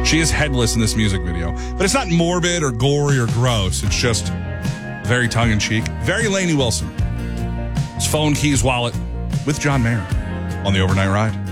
She is headless in this music video. But it's not morbid or gory or gross. It's just very tongue-in-cheek. Very Lainey Wilson. His phone, keys, wallet with John Mayer on the Overnight Ride.